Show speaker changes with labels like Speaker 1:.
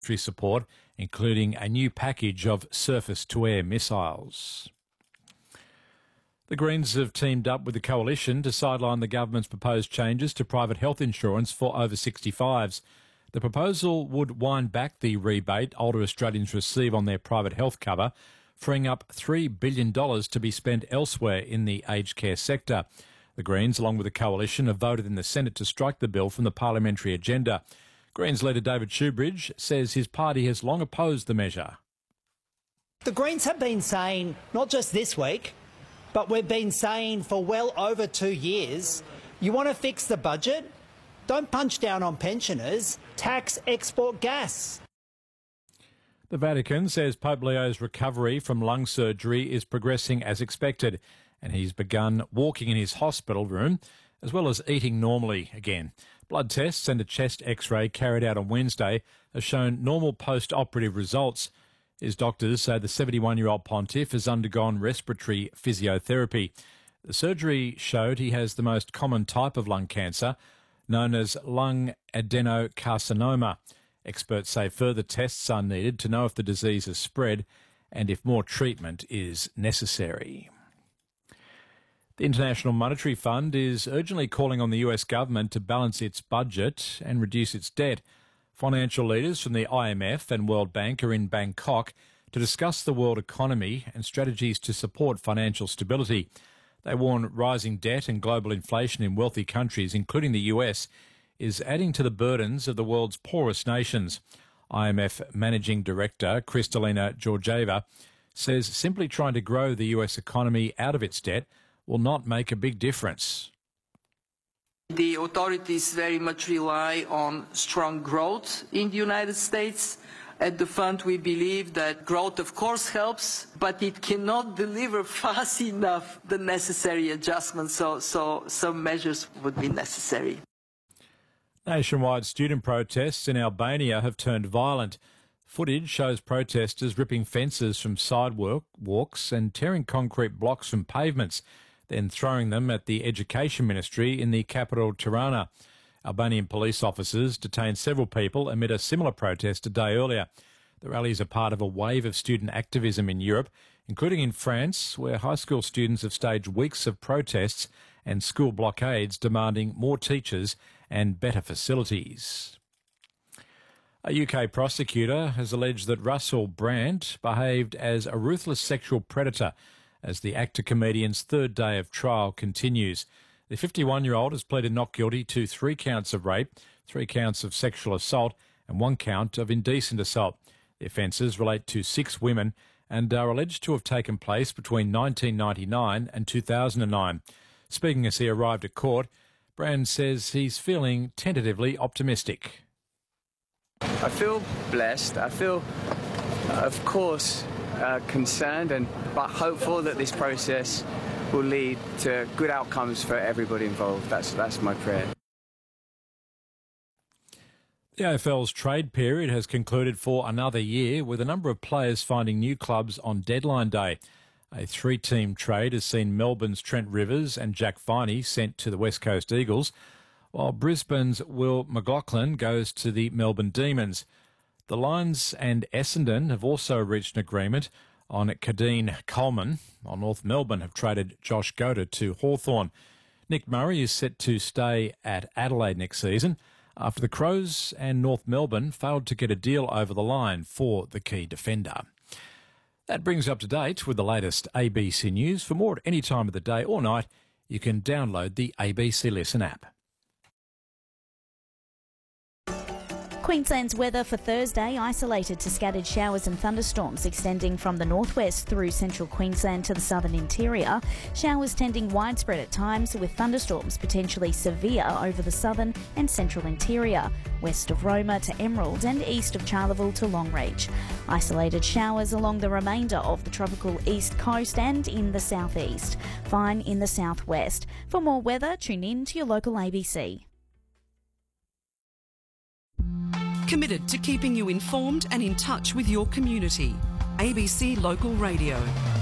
Speaker 1: military support, including a new package of surface-to-air missiles. The Greens have teamed up with the Coalition to sideline the government's proposed changes to private health insurance for over 65s. The proposal would wind back the rebate older Australians receive on their private health cover, freeing up $3 billion to be spent elsewhere in the aged care sector. The Greens, along with the Coalition, have voted in the Senate to strike the bill from the parliamentary agenda. Greens leader David Shoebridge says his party has long opposed the measure.
Speaker 2: The Greens have been saying, not just this week, but we've been saying for well over 2 years, you want to fix the budget? Don't punch down on pensioners, tax export gas.
Speaker 1: The Vatican says Pope Leo's recovery from lung surgery is progressing as expected, and he's begun walking in his hospital room as well as eating normally again. Blood tests and a chest x-ray carried out on Wednesday have shown normal post-operative results. His doctors say the 71-year-old pontiff has undergone respiratory physiotherapy. The surgery showed he has the most common type of lung cancer, known as lung adenocarcinoma. Experts say further tests are needed to know if the disease has spread and if more treatment is necessary. The International Monetary Fund is urgently calling on the US government to balance its budget and reduce its debt. Financial leaders from the IMF and World Bank are in Bangkok to discuss the world economy and strategies to support financial stability. They warn rising debt and global inflation in wealthy countries, including the US, is adding to the burdens of the world's poorest nations. IMF Managing Director Kristalina Georgieva says simply trying to grow the US economy out of its debt will not make a big difference.
Speaker 3: The authorities very much rely on strong growth in the United States. At the fund, we believe that growth, of course, helps, but it cannot deliver fast enough the necessary adjustments, so some measures would be necessary.
Speaker 1: Nationwide student protests in Albania have turned violent. Footage shows protesters ripping fences from sidewalks and tearing concrete blocks from pavements, then throwing them at the Education Ministry in the capital Tirana. Albanian police officers detained several people amid a similar protest a day earlier. The rallies are part of a wave of student activism in Europe, including in France, where high school students have staged weeks of protests and school blockades demanding more teachers and better facilities. A UK prosecutor has alleged that Russell Brand behaved as a ruthless sexual predator as the actor-comedian's third day of trial continues. The 51-year-old has pleaded not guilty to 3 counts of rape, 3 counts of sexual assault and 1 count of indecent assault. The offences relate to 6 women and are alleged to have taken place between 1999 and 2009. Speaking as he arrived at court, Brand says he's feeling tentatively optimistic.
Speaker 4: I feel blessed. I feel, of course, concerned but hopeful that this process will lead to good outcomes for everybody involved. That's my prayer.
Speaker 1: The AFL's trade period has concluded for another year, with a number of players finding new clubs on deadline day. A 3-team trade has seen Melbourne's Trent Rivers and Jack Viney sent to the West Coast Eagles, while Brisbane's Will McLaughlin goes to the Melbourne Demons. The Lions and Essendon have also reached an agreement on Kadeen Coleman, while North Melbourne have traded Josh Goater to Hawthorn. Nick Murray is set to stay at Adelaide next season after the Crows and North Melbourne failed to get a deal over the line for the key defender. That brings you up to date with the latest ABC News. For more at any time of the day or night, you can download the ABC Listen app.
Speaker 5: Queensland's weather for Thursday, isolated to scattered showers and thunderstorms extending from the northwest through central Queensland to the southern interior. Showers tending widespread at times, with thunderstorms potentially severe over the southern and central interior, west of Roma to Emerald and east of Charleville to Longreach. Isolated showers along the remainder of the tropical east coast and in the southeast. Fine in the southwest. For more weather, tune in to your local ABC.
Speaker 6: Committed to keeping you informed and in touch with your community. ABC Local Radio.